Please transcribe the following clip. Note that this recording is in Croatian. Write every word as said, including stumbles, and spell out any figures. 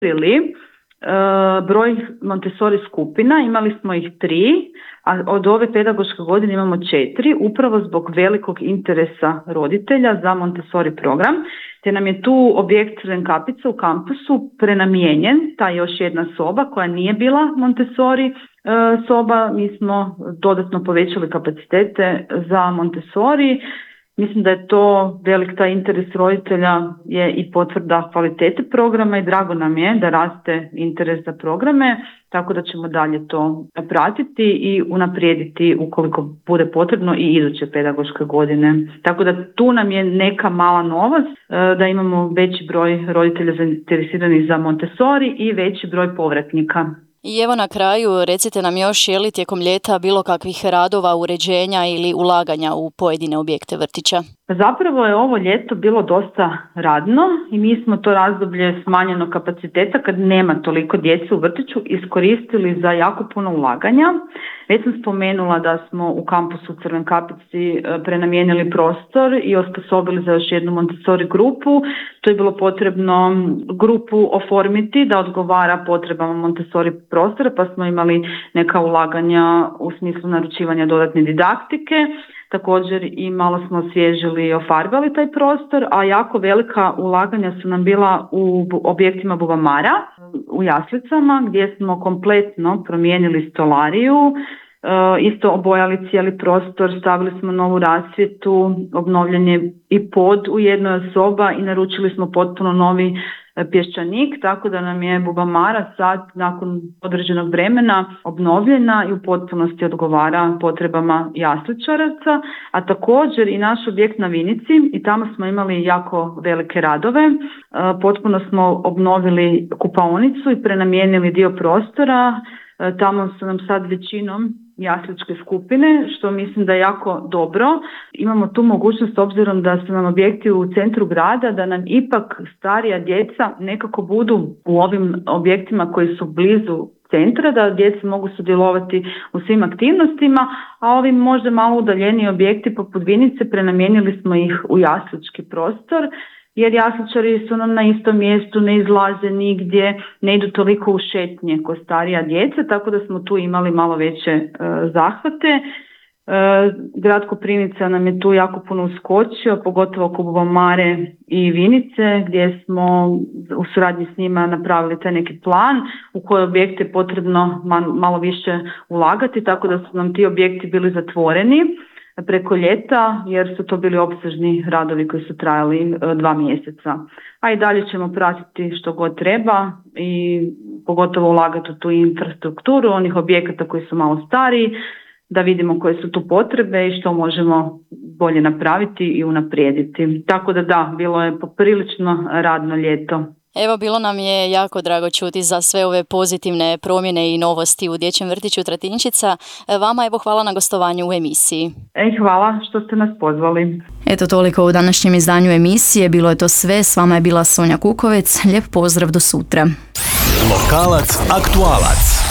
proširili broj Montessori skupina, imali smo ih tri, a od ove pedagoške godine imamo četiri, upravo zbog velikog interesa roditelja za Montessori program, te nam je tu objekt Crvenkapica u kampusu prenamijenjen, ta još jedna soba koja nije bila Montessori soba, mi smo dodatno povećali kapacitete za Montessori. Mislim da je to velik taj interes roditelja je i potvrda kvalitete programa i drago nam je da raste interes za programe, tako da ćemo dalje to pratiti i unaprijediti ukoliko bude potrebno i iduće pedagoške godine. Tako da tu nam je neka mala novost da imamo veći broj roditelja zainteresiranih za Montessori i veći broj povratnika. I evo na kraju, recite nam još je li tijekom ljeta bilo kakvih radova, uređenja ili ulaganja u pojedine objekte vrtića? Zapravo je ovo ljeto bilo dosta radno i mi smo to razdoblje smanjenog kapaciteta kad nema toliko djece u vrtiću iskoristili za jako puno ulaganja. Već sam spomenula da smo u kampusu u Crvenkapici prenamijenili prostor i osposobili za još jednu Montessori grupu. To je bilo potrebno grupu oformiti da odgovara potrebama Montessori prostora, pa smo imali neka ulaganja u smislu naručivanja dodatne didaktike. Također i malo smo osvježili i ofarbali taj prostor, a jako velika ulaganja su nam bila u objektima Bubamara, u jaslicama gdje smo kompletno promijenili stolariju, isto obojali cijeli prostor, stavili smo novu rasvjetu, obnovljen je i pod u jednoj od soba i naručili smo potpuno novi pješčanik, tako da nam je Bubamara sad nakon određenog vremena obnovljena i u potpunosti odgovara potrebama jasličaraca, a također i naš objekt na Vinici i tamo smo imali jako velike radove. Potpuno smo obnovili kupaonicu i prenamijenili dio prostora. Tamo su nam sad većinom jasličke skupine, što mislim da je jako dobro. Imamo tu mogućnost, obzirom da su nam objekti u centru grada, da nam ipak starija djeca nekako budu u ovim objektima koji su blizu centra, da djeca mogu sudjelovati u svim aktivnostima, a ovi možda malo udaljeniji objekti poput Vinice prenamijenili smo ih u jaslički prostor, jer jasličari su nam na istom mjestu, ne izlaze nigdje, ne idu toliko u šetnje ko starija djeca, tako da smo tu imali malo veće e, zahvate. E, grad Koprivnica nam je tu jako puno uskočio, pogotovo oko Bubamare i Vinice, gdje smo u suradnji s njima napravili taj neki plan u koje objekte je potrebno malo više ulagati, tako da su nam ti objekti bili zatvoreni preko ljeta, jer su to bili opsežni radovi koji su trajali dva mjeseca. A i dalje ćemo pratiti što god treba i pogotovo ulagati u tu infrastrukturu onih objekata koji su malo stariji, da vidimo koje su tu potrebe i što možemo bolje napraviti i unaprijediti. Tako da da, bilo je poprilično radno ljeto. Evo, bilo nam je jako drago čuti za sve ove pozitivne promjene i novosti u Dječjem vrtiću Tratinčica. Vama evo hvala na gostovanju u emisiji. E, hvala što ste nas pozvali. Eto toliko u današnjem izdanju emisije. Bilo je to sve. S vama je bila Sonja Kukovec. Lijep pozdrav do sutra. Lokalac, aktualac.